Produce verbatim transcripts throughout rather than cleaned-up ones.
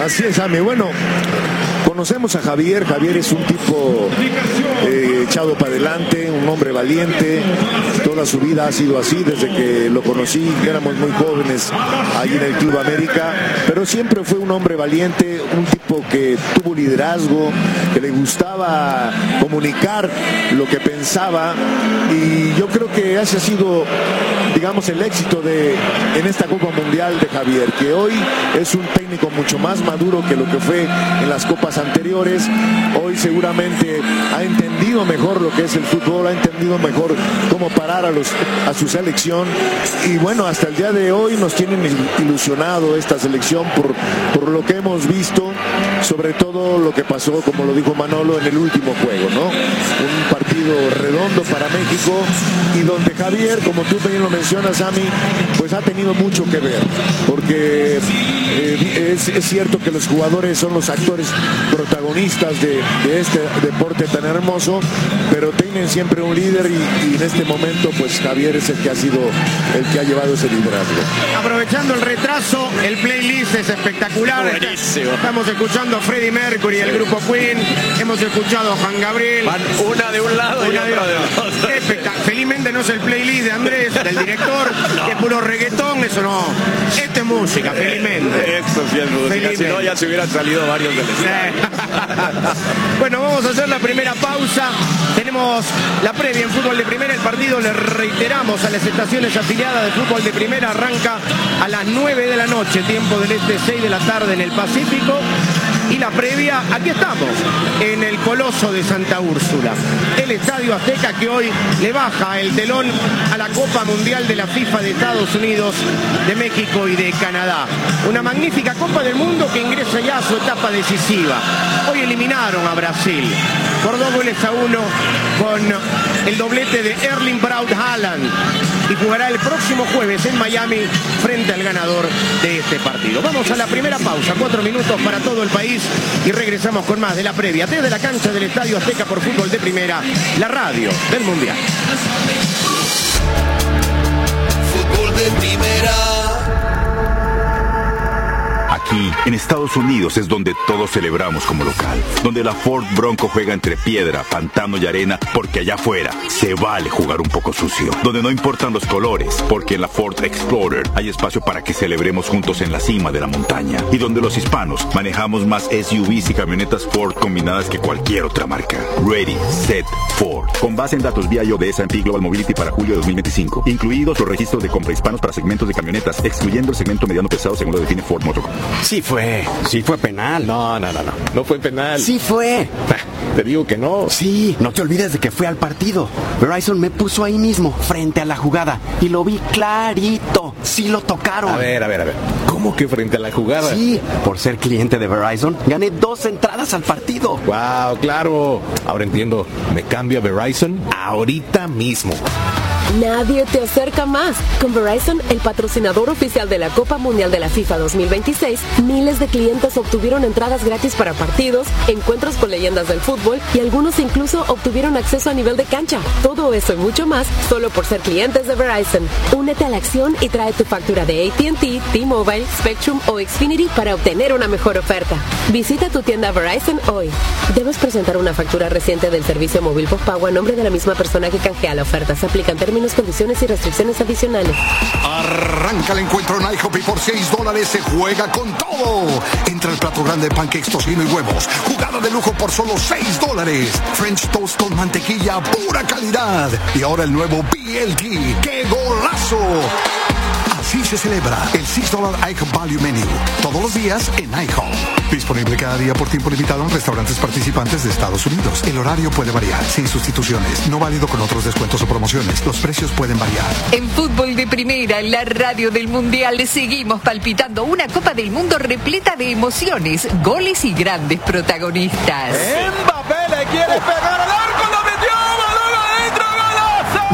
Así es, Ami. Bueno, conocemos a Javier. Javier es un tipo eh, echado para adelante, un hombre valiente. Toda su vida ha sido así, desde que lo conocí, éramos muy jóvenes ahí en el Club América, pero siempre fue un hombre valiente, un tipo que tuvo liderazgo, que le gustaba comunicar lo que pensaba, y yo creo que ese ha sido, digamos, el éxito de en esta Copa Mundial de Javier, que hoy es un técnico mucho más maduro que lo que fue en las copas anteriores. Hoy seguramente ha entendido mejor lo que es el fútbol, ha entendido mejor cómo parar a, los, a su selección, y bueno, hasta el día de hoy nos tienen ilusionado esta selección por, por lo que hemos visto, sobre todo lo que pasó, como lo dijo Manolo, en el último juego, ¿no? Un partido redondo para México, y donde Javier, como tú también lo mencionas, Ami, pues ha tenido mucho que ver, porque eh, es, es cierto que los jugadores son los actores protagonistas de, de este deporte tan hermoso, pero tienen siempre un líder, y, y en este momento pues Javier es el que ha sido el que ha llevado ese liderazgo. Aprovechando el retraso, el playlist es espectacular. Buenísimo. Estamos escuchando a Freddie Mercury, el grupo Queen, hemos escuchado a Juan Gabriel. Van una de un lado una y otra de otro. Felizmente no es el playlist de Andrés, del director, no. Que es puro reggaetón, eso no. Esto es música, felizmente. Esto sí es música, si no ya se hubieran salido varios del estadio. Bueno, vamos a hacer la primera pausa. Tenemos la previa en fútbol de primera. El partido, le reiteramos a las estaciones afiliadas de fútbol de primera, arranca a las nueve de la noche, tiempo del este, seis de la tarde en el Pacífico. Y la previa, aquí estamos, en el Coloso de Santa Úrsula, el Estadio Azteca, que hoy le baja el telón a la Copa Mundial de la FIFA de Estados Unidos, de México y de Canadá. Una magnífica Copa del Mundo que ingresa ya a su etapa decisiva. Hoy eliminaron a Brasil por dos goles a uno con el doblete de Erling Braut Haaland, y jugará el próximo jueves en Miami frente al ganador de este partido. Vamos a la primera pausa, cuatro minutos para todo el país, y regresamos con más de la previa desde la cancha del Estadio Azteca por Fútbol de Primera, la radio del Mundial. Fútbol de Primera. Aquí, en Estados Unidos, es donde todos celebramos como local. Donde la Ford Bronco juega entre piedra, pantano y arena, porque allá afuera se vale jugar un poco sucio. Donde no importan los colores, porque en la Ford Explorer hay espacio para que celebremos juntos en la cima de la montaña. Y donde los hispanos manejamos más S U Vs y camionetas Ford combinadas que cualquier otra marca. Ready, Set, Ford. Con base en datos vía I O de S and P Global Mobility para julio de dos mil veinticinco. Incluidos los registros de compra hispanos para segmentos de camionetas, excluyendo el segmento mediano pesado según lo define Ford Motor Company. Sí fue, sí fue penal. No, no, no, no, no fue penal. Sí fue. Te digo que no. Sí, no te olvides de que fui al partido. Verizon me puso ahí mismo, frente a la jugada, y lo vi clarito. Sí lo tocaron. A ver, a ver, a ver. ¿Cómo que frente a la jugada? Sí, por ser cliente de Verizon, gané dos entradas al partido. Wow, claro. Ahora entiendo. Me cambio a Verizon ahorita mismo. Nadie te acerca más. Con Verizon, el patrocinador oficial de la Copa Mundial de la FIFA dos mil veintiséis, miles de clientes obtuvieron entradas gratis para partidos, encuentros con leyendas del fútbol, y algunos incluso obtuvieron acceso a nivel de cancha. Todo eso y mucho más solo por ser clientes de Verizon. Únete a la acción y trae tu factura de A T and T, T-Mobile, Spectrum o Xfinity para obtener una mejor oferta. Visita tu tienda Verizon hoy. Debes presentar una factura reciente del servicio móvil postpago a nombre de la misma persona que canjea la oferta. Se aplican términos, condiciones y restricciones adicionales. Arranca el encuentro en IHOP y por seis dólares se juega con todo. Entra el plato grande de pancakes, tocino y huevos. Jugada de lujo por solo seis dólares. French toast con mantequilla, pura calidad. Y ahora el nuevo B L T. ¡Qué golazo! Así se celebra el seis dólares IHOP Value Menu. Todos los días en IHOP. Disponible cada día por tiempo limitado en restaurantes participantes de Estados Unidos. El horario puede variar, sin sustituciones. No válido con otros descuentos o promociones. Los precios pueden variar. En Fútbol de Primera, en la radio del Mundial, seguimos palpitando una Copa del Mundo repleta de emociones, goles y grandes protagonistas. Mbappé le quiere pegar al arco, lo metió, balón adentro, golazo.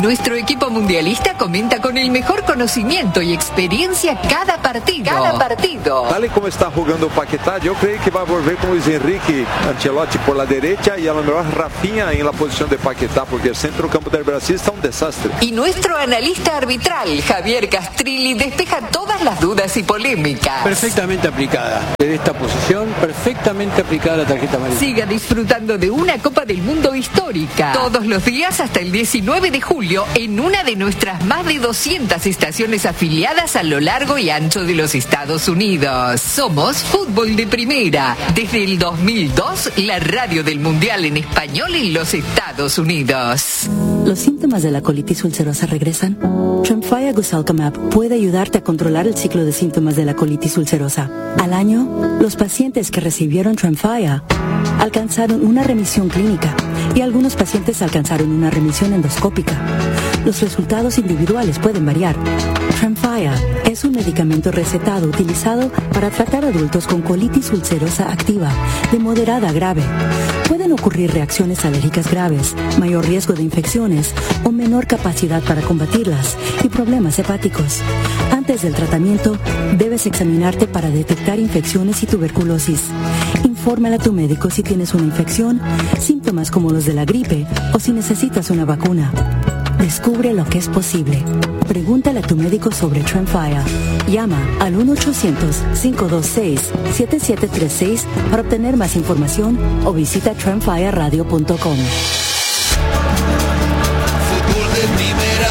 Nuestro equipo mundialista comenta con el mejor conocimiento y experiencia cada partido. Cada partido. Tal y como está jugando Paquetá, yo creo que va a volver con Luis Enrique Ancelotti por la derecha y a lo mejor Rafinha en la posición de Paquetá, porque el centro campo del Brasil está un desastre. Y nuestro analista arbitral, Javier Castrilli, despeja todas las dudas y polémicas. Perfectamente aplicada. De esta posición, perfectamente aplicada la tarjeta amarilla. Siga disfrutando de una Copa del Mundo histórica. Todos los días hasta el diecinueve de julio en una de nuestras más de doscientas estaciones afiliadas a lo largo y ancho de los Estados Unidos. Somos Fútbol de Primera. Desde el dos mil dos, la radio del Mundial en español en los Estados Unidos. ¿Los síntomas de la colitis ulcerosa regresan? Tremfya Gosalcamab puede ayudarte a controlar el ciclo de síntomas de la colitis ulcerosa. Al año, los pacientes que recibieron Tremfya alcanzaron una remisión clínica y algunos pacientes alcanzaron una remisión endoscópica. Los resultados individuales pueden variar. Tremfya es un medicamento recetado utilizado para tratar adultos con colitis ulcerosa activa de moderada a grave. Pueden ocurrir reacciones alérgicas graves, mayor riesgo de infecciones o menor capacidad para combatirlas y problemas hepáticos. Antes del tratamiento, debes examinarte para detectar infecciones y tuberculosis. Infórmale a tu médico si tienes una infección, síntomas como los de la gripe o si necesitas una vacuna. Descubre lo que es posible. Pregúntale a tu médico sobre Tremfya. Llama al uno ochocientos, cinco dos seis, siete siete tres seis para obtener más información o visita tremfya radio punto com. Fútbol de primera.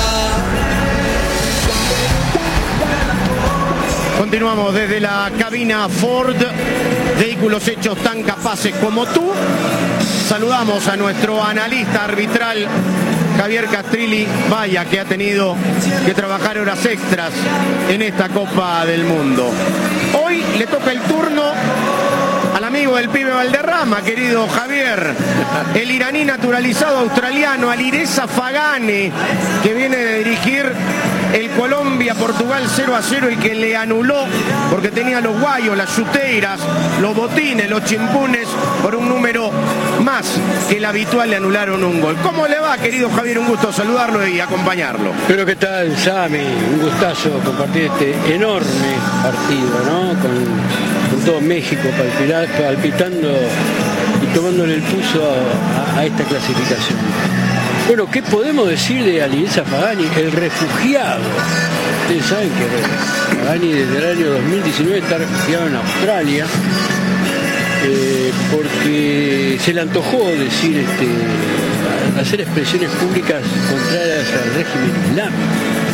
Continuamos desde la cabina Ford. Vehículos hechos tan capaces como tú. Saludamos a nuestro analista arbitral Javier Castrilli, vaya que ha tenido que trabajar horas extras en esta Copa del Mundo. Hoy le toca el turno al amigo del pibe Valderrama, querido Javier, el iraní naturalizado australiano Alireza Fagane, que viene de dirigir el Colombia-Portugal cero a cero y que le anuló porque tenía los guayos, las chuteiras, los botines, los chimpunes, por un número más que el habitual, le anularon un gol. ¿Cómo le va, querido Javier? Un gusto saludarlo y acompañarlo. Pero ¿qué tal, Sami? Un gustazo compartir este enorme partido, ¿no? Con, con todo México palpita, palpitando y tomándole el pulso a, a, a esta clasificación. Bueno, ¿qué podemos decir de Alireza Fagane, el refugiado? Ustedes saben que Fagane desde el año dos mil diecinueve está refugiado en Australia eh, porque se le antojó decir, este, hacer expresiones públicas contrarias al régimen islámico.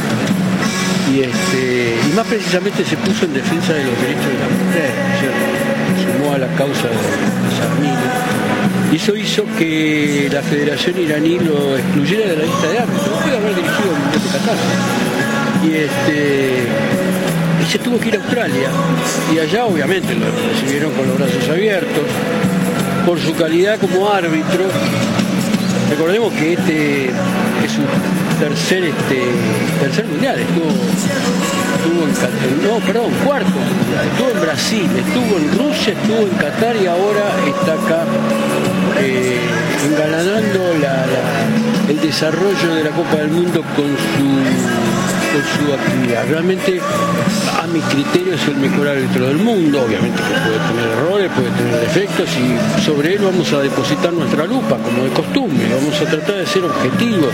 Y, este, y más precisamente se puso en defensa de los derechos de la mujer, se sumó a la causa de los armenios. Y eso hizo que la Federación iraní lo excluyera de la lista de árbitros. No puede haber dirigido el Mundial de Qatar. Y, este, y se tuvo que ir a Australia. Y allá obviamente lo recibieron con los brazos abiertos. Por su calidad como árbitro, recordemos que este es su tercer, este, tercer mundial. Estuvo, estuvo en Qatar, no, perdón, cuarto mundial. Estuvo en Brasil, estuvo en Rusia, estuvo en Qatar y ahora está acá. Eh, engalanando la, la, el desarrollo de la Copa del Mundo con su, con su actividad. Realmente, a mi criterio, es el mejor árbitro del mundo. Obviamente que puede tener errores, puede tener defectos y sobre él vamos a depositar nuestra lupa, como de costumbre. Vamos a tratar de ser objetivos.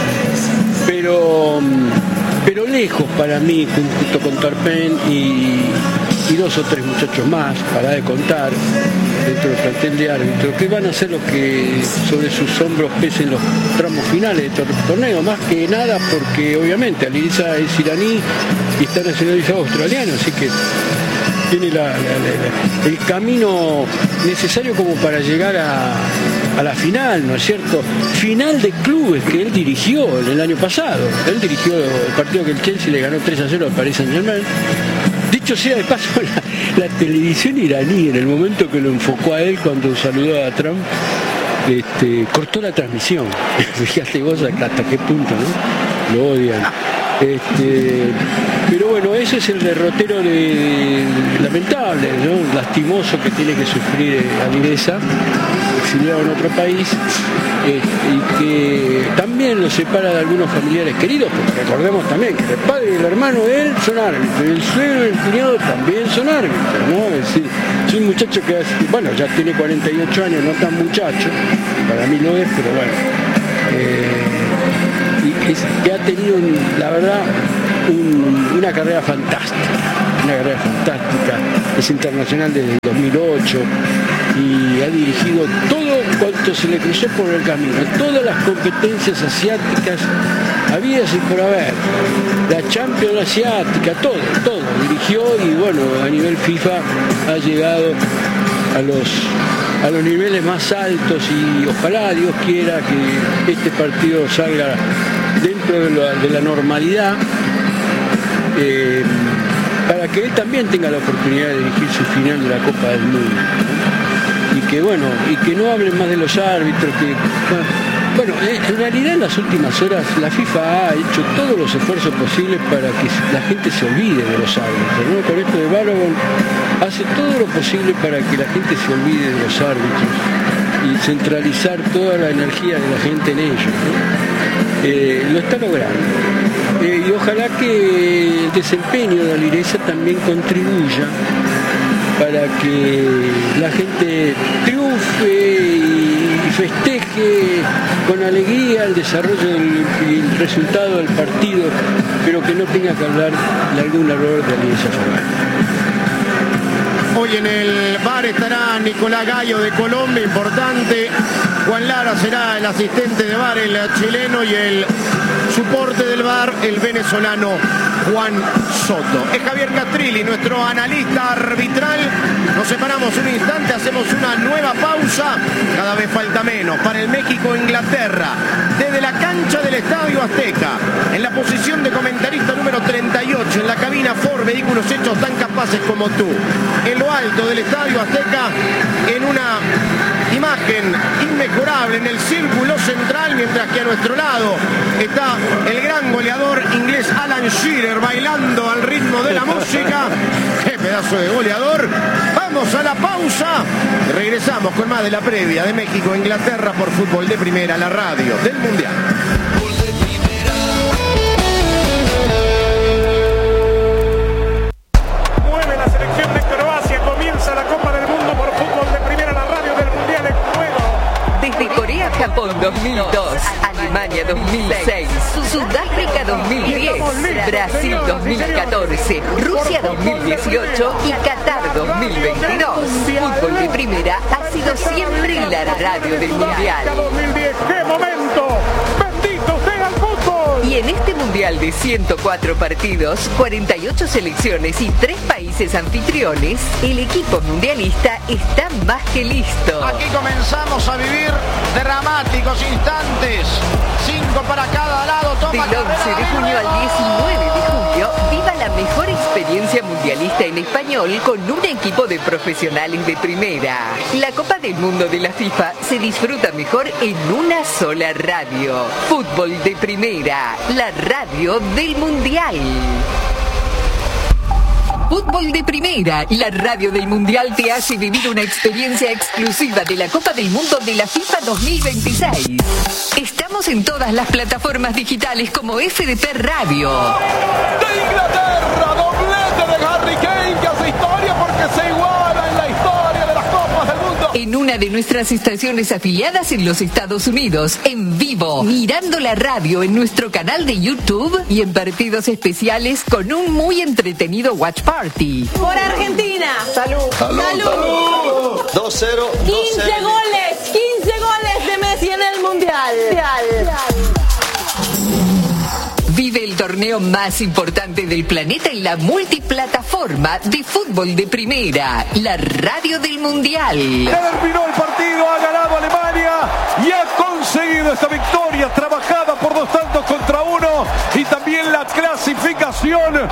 Pero, pero lejos para mí, junto con Tarpen y, y dos o tres muchachos más, para de contar, dentro del plantel de árbitros, que van a ser los que sobre sus hombros pesen los tramos finales de este torneo, más que nada porque obviamente Alireza es iraní y está nacionalizado australiano, así que tiene la, la, la, el camino necesario como para llegar a, a la final, ¿no es cierto? Final de clubes que él dirigió el año pasado. Él dirigió el partido que el Chelsea le ganó tres a cero al Paris Saint-Germain. Dicho sea de paso, la, la televisión iraní, en el momento que lo enfocó a él cuando saludó a Trump, este, cortó la transmisión. Fíjate vos hasta qué punto, ¿no? Lo odian. Este, pero bueno, ese es el derrotero de, de, lamentable, ¿no? Lastimoso que tiene que sufrir Alireza. exiliado en otro país, eh, y que también lo separa de algunos familiares queridos, porque recordemos también que el padre y el hermano de él son árbitros, y el suegro y el cuñado también son árbitros, ¿no? Es decir, es un muchacho que, bueno, ya tiene cuarenta y ocho años, no tan muchacho, para mí lo es, pero bueno, eh, y es, que ha tenido, la verdad, un, una carrera fantástica, una carrera fantástica, es internacional desde el dos mil ocho, y ha dirigido todo cuanto se le cruzó por el camino, todas las competencias asiáticas habidas y por haber, la Champions asiática, todo, todo, dirigió, y bueno, a nivel FIFA ha llegado a los, a los niveles más altos, y ojalá Dios quiera que este partido salga dentro de la, de la normalidad, eh, para que él también tenga la oportunidad de dirigir su final de la Copa del Mundo, ¿no? Y que bueno, y que no hablen más de los árbitros, que bueno, en realidad en las últimas horas la FIFA ha hecho todos los esfuerzos posibles para que la gente se olvide de los árbitros, ¿no? Con esto de Balogun hace todo lo posible para que la gente se olvide de los árbitros y centralizar toda la energía de la gente en ellos, ¿no? Eh, lo está logrando. Eh, y ojalá que el desempeño de Alireza también contribuya para que la gente triunfe y festeje con alegría el desarrollo del, y el resultado del partido, pero que no tenga que hablar de algún error de Alireza Fernández. Hoy en el bar estará Nicolás Gallo de Colombia, importante. Juan Lara será el asistente de bar, el chileno, y el soporte del bar, el venezolano Juan Soto. Es Javier Castrilli, nuestro analista arbitral. Nos separamos un instante, hacemos una nueva pausa. Cada vez falta menos para el México-Inglaterra. Desde la cancha del Estadio Azteca, en la posición de comentarista número treinta y ocho, en la cabina Ford, vehículos hechos tan capaces como tú. En lo alto del Estadio Azteca, en una imagen inmejorable en el círculo central, mientras que a nuestro lado está el gran goleador inglés Alan Shearer bailando al ritmo de la música. ¡Qué pedazo de goleador! Vamos a la pausa. Regresamos con más de la previa de México-Inglaterra por Fútbol de Primera, la radio del Mundial. Mueve la selección de Croacia, comienza la Copa del Mundo por Fútbol de Primera, la radio del Mundial en juego. Desde Corea, Japón dos mil dos, Alemania dos mil seis, Sudáfrica dos mil diez, Brasil dos mil catorce, Rusia dos mil dieciocho y Qatar dos mil veintidós. Fútbol de Primera ha sido siempre la radio del Mundial. dos mil diez, ¡qué momento! ¡Bendito sea el fútbol! Y en este Mundial de ciento cuatro partidos, cuarenta y ocho selecciones y tres países anfitriones, el equipo mundialista está más que listo. Aquí comenzamos a vivir dramáticos instantes. Cinco para cada lado. Toma Del once de junio al diecinueve de julio, viva la mejor experiencia mundialista en español con un equipo de profesionales de primera. La Copa del Mundo de la FIFA se disfruta mejor en una sola radio. Fútbol de Primera, la radio del Mundial. Fútbol de Primera, la radio del Mundial te hace vivir una experiencia exclusiva de la Copa del Mundo de la FIFA dos mil veintiséis. Estamos en todas las plataformas digitales como F D P Radio. De Inglaterra, doblete de Harry Kane, que hace historia porque se iguala en la historia de las Copas del Mundo. En una de nuestras estaciones afiliadas en los Estados Unidos, en vivo, mirando la radio en nuestro canal de YouTube y en partidos especiales con un muy entretenido watch party. Por Argentina. Salud. Salud. Salud. Salud. dos cero. quince goles. quince goles de Messi en el Mundial. Vive el torneo más importante del planeta en la multiplataforma de Fútbol de Primera, la radio del Mundial. Terminó el partido, ha ganado Alemania y ha conseguido esta victoria trabajada por dos tantos contra uno y también la clasificación.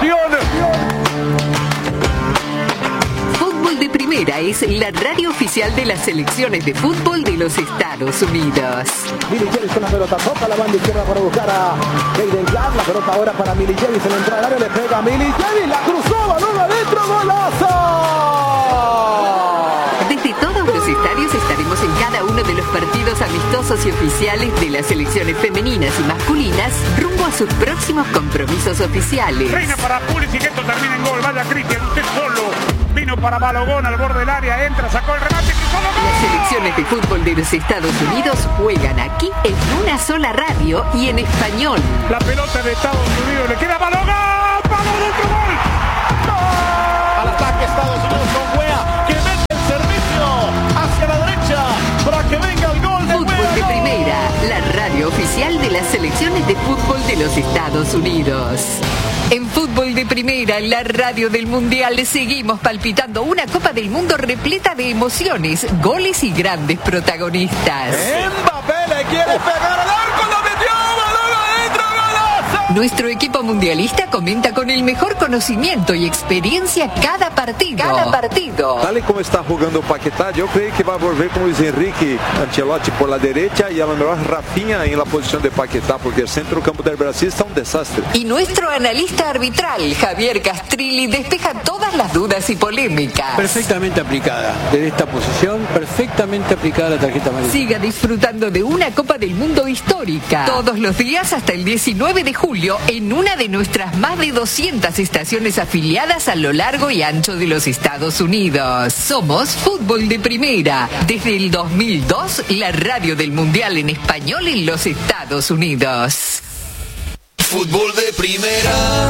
Fútbol de Primera es la radio oficial de las selecciones de fútbol de los Estados Unidos. Milicevic con la pelota, toca la banda izquierda para buscar a Hayden Clark, la pelota ahora para Milicevic, se le entra al área, le pega a Milicevic, la cruzó, balón adentro, golazo. Desde todos los estadios estaremos en cada uno uno de los partidos amistosos y oficiales de las selecciones femeninas y masculinas rumbo a sus próximos compromisos oficiales. Reina para Pulisic, esto termina en gol. Vaya Cristian, usted solo. Vino para Balogón al borde del área, entra, sacó el remate, cruzó la gol. Las selecciones de fútbol de los Estados Unidos juegan aquí en una sola radio y en español. La pelota de Estados Unidos le queda a Balogón. ¡Balogón, otro gol! ¡Gol! Al ataque Estados Unidos con Wea, que mete el servicio hacia la derecha para que venga el gol de Fútbol Wea, de ¡gol! Primera, la radio oficial de las selecciones de fútbol de los Estados Unidos. En Fútbol de Primera, la radio del Mundial, seguimos palpitando una Copa del Mundo repleta de emociones, goles y grandes protagonistas. Mbappé le quiere pegar al arco, lo metió, balón adentro, golazo. Nuestro equipo mundialista comenta con el mejor conocimiento y experiencia cada partido. Cada partido. Tal y como está jugando Paquetá, yo creo que va a volver con Luis Enrique Ancelotti por la derecha y a lo mejor Rafinha en la posición de Paquetá, porque el centro campo del Brasil está un desastre. Y nuestro analista arbitral, Javier Castrilli, despeja todas las dudas y polémicas. Perfectamente aplicada. Desde esta posición, perfectamente aplicada la tarjeta amarilla. Siga disfrutando de una Copa del Mundo histórica. Todos los días hasta el diecinueve de julio en una de nuestras más de doscientas estaciones afiliadas a lo largo y ancho de los Estados Unidos. Somos Fútbol de Primera. Desde el dos mil dos, la radio del Mundial en español en los Estados Unidos. Fútbol de Primera.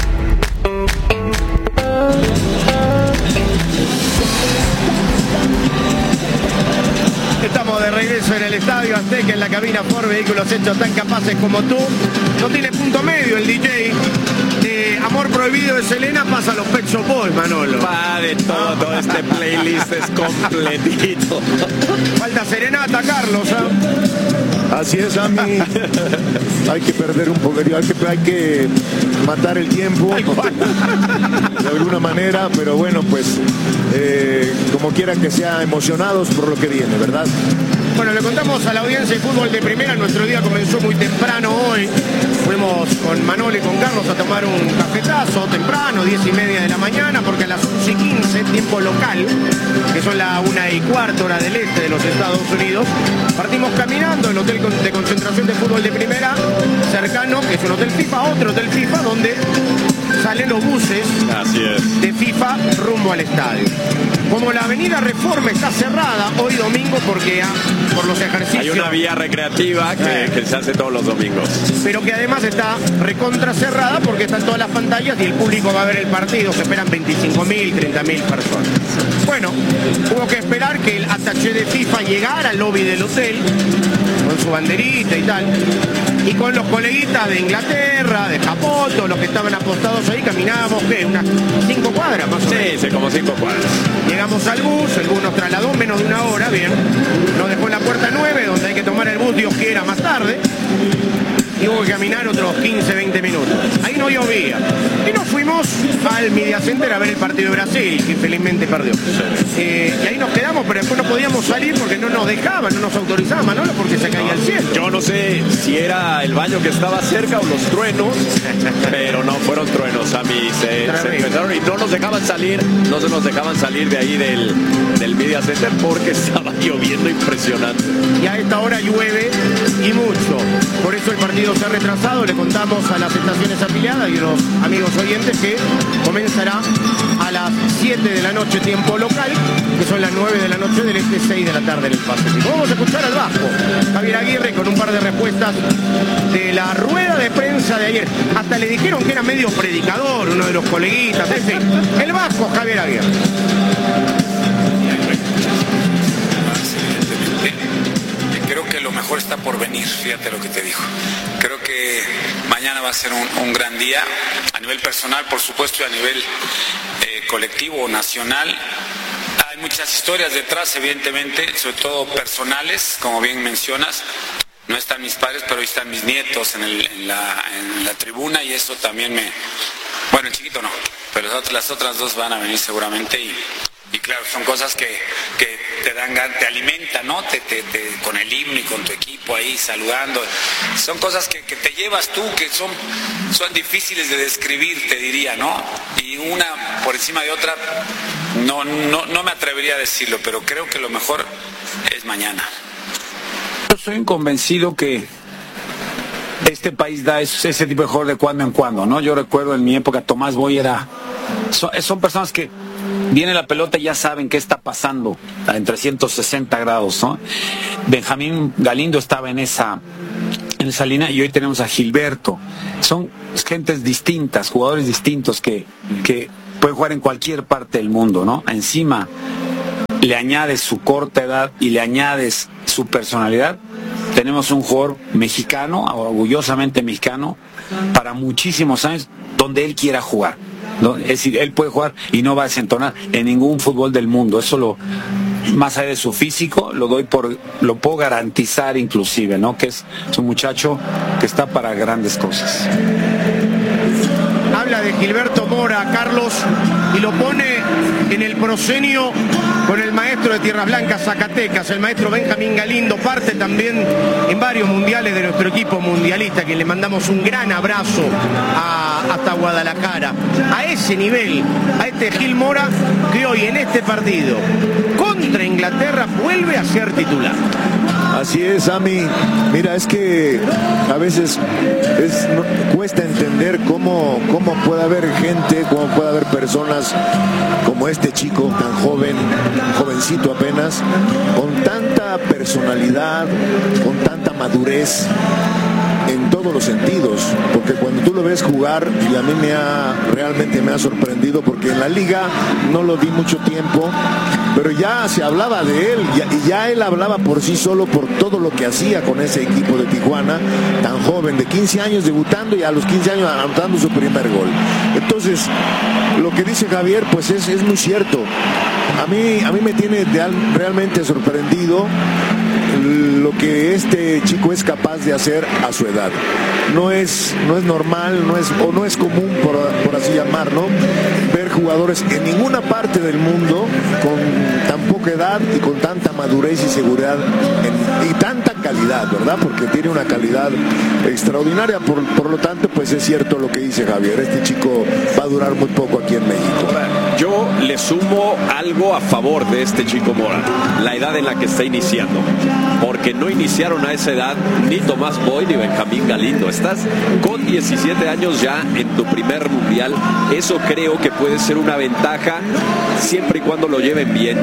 Estamos de regreso en el Estadio Azteca, en la cabina por vehículos hechos tan capaces como tú. No tiene punto medio el D J. De Amor Prohibido de Selena pasa a los Pet Shop Boys, Manolo. Va de todo, todo este playlist es completito. Falta serenata, Carlos. ¿eh? Así es, a mí. Hay que perder un poco, hay que, hay que matar el tiempo de alguna manera, pero bueno, pues eh, como quiera que sea, emocionados por lo que viene, ¿verdad? Bueno, le contamos a la audiencia de Fútbol de Primera, nuestro día comenzó muy temprano hoy. Fuimos con Manolo y con Carlos a tomar un cafetazo temprano, diez y media de la mañana, porque a las once y quince, tiempo local, que son la una y cuarto hora del este de los Estados Unidos, partimos caminando el hotel de concentración de Fútbol de Primera, cercano, que es un hotel FIFA, otro hotel FIFA, donde salen los buses Así es. de FIFA rumbo al estadio. Como la avenida Reforma está cerrada hoy domingo porque ah, por los ejercicios... Hay una vía recreativa que, Eh. que se hace todos los domingos. pero que además está recontra cerrada porque están todas las pantallas y el público va a ver el partido. Se esperan veinticinco mil, treinta mil personas. Bueno, hubo que esperar que el attaché de FIFA llegara al lobby del hotel con su banderita y tal, y con los coleguitas de Inglaterra, de Japón, todos los que estaban apostados ahí, caminábamos, ¿qué? Unas cinco cuadras más o menos. Sí, sí, como cinco cuadras. Llegamos al bus, el bus nos trasladó en menos de una hora, bien. Nos dejó en la puerta nueve, donde hay que tomar el bus, Dios quiera, más tarde. Y hubo que caminar otros quince, veinte minutos. Ahí no llovía. Y nos fuimos al Media Center a ver el partido de Brasil, que felizmente perdió. Eh, y ahí nos quedamos, pero después no podíamos salir porque no nos dejaban, no nos autorizaban, Manolo, porque se caía el cielo. Yo no sé si era el baño que estaba cerca o los truenos, pero no fueron truenos, a mí se, se empezaron y no nos dejaban salir, no se nos dejaban salir de ahí del, del Media Center porque estaba lloviendo impresionante. Y a esta hora llueve y mucho. Por eso el partido se ha retrasado. Le contamos a las estaciones afiliadas y a los amigos oyentes que comenzará a las siete de la noche tiempo local, que son las nueve de la noche del este, seis de la tarde en el Pacífico. Vamos a escuchar al Vasco Javier Aguirre con un par de respuestas de la rueda de prensa de ayer. Hasta le dijeron que era medio predicador, uno de los coleguitas, en fin. El Vasco Javier Aguirre. Creo que lo mejor está por venir, fíjate lo que te digo. Creo que mañana va a ser un, un gran día, a nivel personal, por supuesto, y a nivel eh, colectivo o nacional. Hay muchas historias detrás, evidentemente, sobre todo personales, como bien mencionas. No están mis padres, pero ahí están mis nietos en, el, en, la, en la tribuna, y eso también me... Bueno, el chiquito no, pero las otras, las otras dos van a venir seguramente, y... Y claro, son cosas que, que te dan, te alimentan, ¿no? Te, te, te, con el himno y con tu equipo ahí saludando. Son cosas que, que te llevas tú, que son, son difíciles de describir, te diría, ¿no? Y una por encima de otra, no, no, no me atrevería a decirlo, pero creo que lo mejor es mañana. Yo soy convencido que este país da ese, ese tipo de jugador de cuando en cuando, ¿no? Yo recuerdo en mi época Tomás Boy era... Son, son personas que viene la pelota y ya saben qué está pasando en trescientos sesenta grados, ¿no? Benjamín Galindo estaba en esa, en esa línea y hoy tenemos a Gilberto. Son gentes distintas, jugadores distintos que, que pueden jugar en cualquier parte del mundo, ¿no? Encima le añades su corta edad y le añades su personalidad. Tenemos un jugador mexicano, orgullosamente mexicano, para muchísimos años, donde él quiera jugar. ¿No? Es decir, él puede jugar y no va a desentonar en ningún fútbol del mundo. Eso lo, más allá de su físico, lo doy por, lo puedo garantizar inclusive, ¿no? Que es, es un muchacho que está para grandes cosas. Habla de Gilberto Mora, Carlos, y lo pone en el proscenio con el maestro de Tierras Blancas, Zacatecas, el maestro Benjamín Galindo, parte también en varios mundiales de nuestro equipo mundialista, a quien le mandamos un gran abrazo a, hasta Guadalajara. A ese nivel, a este Gil Mora, que hoy en este partido contra Inglaterra vuelve a ser titular. Así es, Ami. Mira, es que a veces es, no, cuesta entender cómo, cómo puede haber gente, cómo puede haber personas como este chico tan joven, jovencito apenas, con tanta personalidad, con tanta madurez en todos los sentidos, porque cuando tú lo ves jugar, y a mí me ha realmente me ha sorprendido, porque en la liga no lo vi mucho tiempo, pero ya se hablaba de él, y ya él hablaba por sí solo por todo lo que hacía con ese equipo de Tijuana, tan joven, de quince años debutando y a los quince años anotando su primer gol. Entonces, lo que dice Javier, pues es, es muy cierto. A mí, a mí me tiene realmente sorprendido lo que este chico es capaz de hacer a su edad. No es, no es normal, no es, o no es común, por, por así llamarlo, ver jugadores en ninguna parte del mundo con tan poca edad y con tanta madurez y seguridad en, y tanta calidad, ¿verdad? Porque tiene una calidad extraordinaria, por, por lo tanto, pues es cierto lo que dice Javier, este chico va a durar muy poco aquí en México. Yo le sumo algo a favor de este chico Mora, la edad en la que está iniciando, porque no iniciaron a esa edad ni Tomás Boy ni Benjamín Galindo. Estás con diecisiete años ya en tu primer mundial. Eso creo que puede ser una ventaja siempre y cuando lo lleven bien.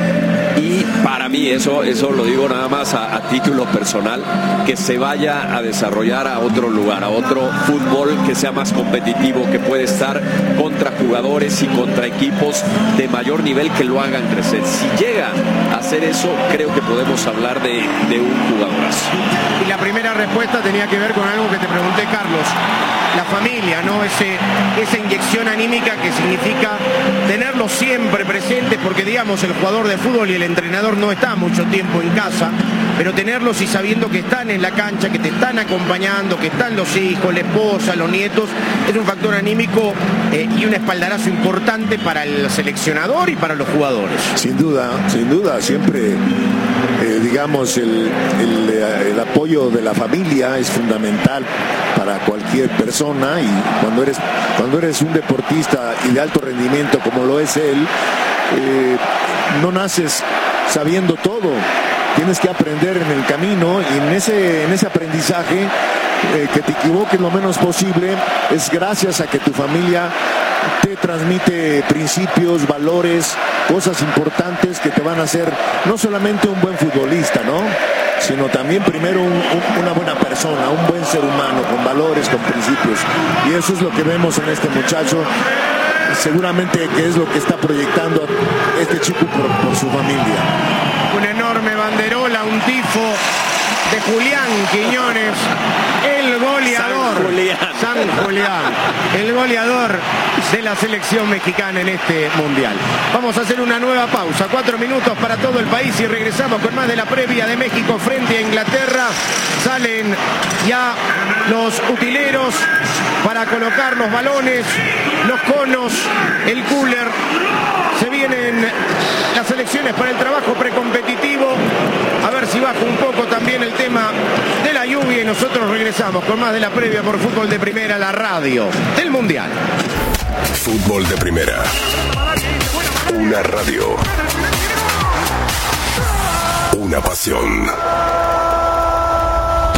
Y para mí eso, eso lo digo nada más a, a título personal, que se vaya a desarrollar a otro lugar, a otro fútbol que sea más competitivo, que puede estar contra jugadores y contra equipos de mayor nivel que lo hagan crecer. Si llega a hacer eso, creo que podemos hablar de, de un jugadorazo. Y la primera respuesta tenía que ver con algo que te pregunté, Carlos. La familia, ¿no? Ese, esa inyección anímica que significa tenerlo siempre presente, porque digamos el jugador de fútbol y el entrenador no está mucho tiempo en casa, pero tenerlos y sabiendo que están en la cancha, que te están acompañando, que están los hijos, la esposa, los nietos, es un factor anímico eh, y un espaldarazo importante para el seleccionador y para los jugadores. Sin duda, sin duda, siempre eh, digamos el, el, el apoyo de la familia es fundamental para cualquier persona, y cuando eres cuando eres un deportista y de alto rendimiento como lo es él, eh, no naces sabiendo todo, tienes que aprender en el camino, y en ese en ese aprendizaje eh, que te equivoques lo menos posible es gracias a que tu familia te transmite principios, valores, cosas importantes que te van a hacer no solamente un buen futbolista, ¿no?, sino también primero un, un, una buena persona, un buen ser humano, con valores, con principios. Y eso es lo que vemos en este muchacho, seguramente que es lo que está proyectando este chico por, por su familia. Una enorme banderola, un tifo de Julián Quiñones, el goleador. San Julián. San Julián, el goleador de la selección mexicana en este mundial. Vamos a hacer una nueva pausa, cuatro minutos para todo el país, y regresamos con más de la previa de México frente a Inglaterra. Salen ya los utileros para colocar los balones, los conos, el cooler. Se vienen las elecciones para el trabajo precompetitivo. A ver si baja un poco también el tema de la lluvia, y nosotros regresamos con más de la previa por Fútbol de Primera, la radio del Mundial. Fútbol de Primera. Una radio. Una pasión.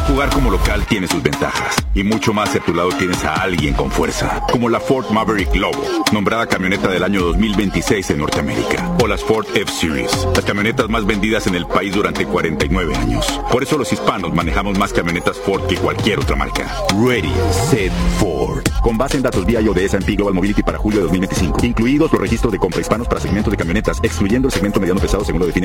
Jugar como local tiene sus ventajas y mucho más si a tu lado tienes a alguien con fuerza, como la Ford Maverick Lobo, nombrada camioneta del año dos mil veintiséis en Norteamérica, o las Ford F-Series, las camionetas más vendidas en el país durante cuarenta y nueve años. Por eso los hispanos manejamos más camionetas Ford que cualquier otra marca. Ready, Set, Ford. Con base en datos V I O de S and P Global Mobility para julio de dos mil veinticinco, incluidos los registros de compra hispanos para segmentos de camionetas, excluyendo el segmento mediano pesado según lo define